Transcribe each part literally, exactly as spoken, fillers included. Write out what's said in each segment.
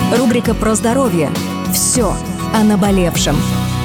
Рубрика про здоровье. Все о наболевшем.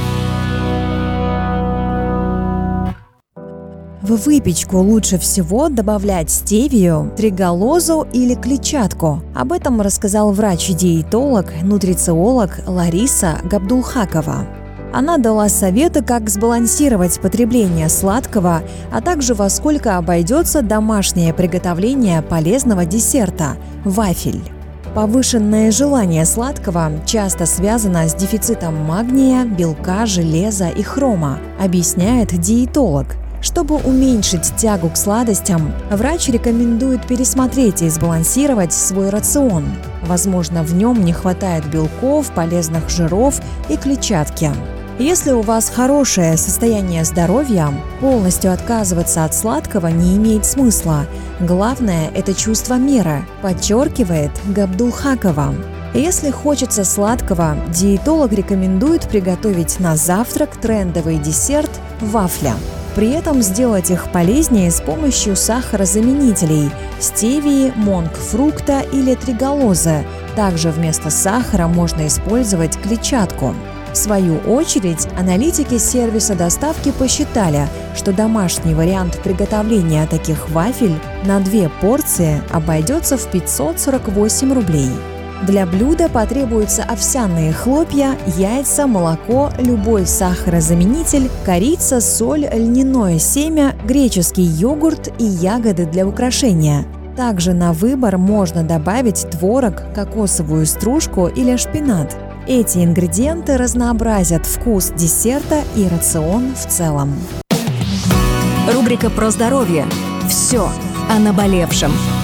В выпечку лучше всего добавлять стевию, триголозу или клетчатку. Об этом рассказал врач-диетолог, нутрициолог Лариса Габдулхакова. Она дала советы, как сбалансировать потребление сладкого, а также во сколько обойдется домашнее приготовление полезного десерта – вафель. Повышенное желание сладкого часто связано с дефицитом магния, белка, железа и хрома, объясняет диетолог. Чтобы уменьшить тягу к сладостям, врач рекомендует пересмотреть и сбалансировать свой рацион. Возможно, в нем не хватает белков, полезных жиров и клетчатки. Если у вас хорошее состояние здоровья, полностью отказываться от сладкого не имеет смысла. Главное – это чувство меры, подчеркивает Габдулхакова. Если хочется сладкого, диетолог рекомендует приготовить на завтрак трендовый десерт – вафля. При этом сделать их полезнее с помощью сахарозаменителей – стевии, монк-фрукта или триголозы. Также вместо сахара можно использовать клетчатку. В свою очередь, аналитики сервиса доставки посчитали, что домашний вариант приготовления таких вафель на две порции обойдется в пятьсот сорок восемь рублей. Для блюда потребуются овсяные хлопья, яйца, молоко, любой сахарозаменитель, корица, соль, льняное семя, греческий йогурт и ягоды для украшения. Также на выбор можно добавить творог, кокосовую стружку или шпинат. Эти ингредиенты разнообразят вкус десерта и рацион в целом. Рубрика про здоровье. Все о наболевшем.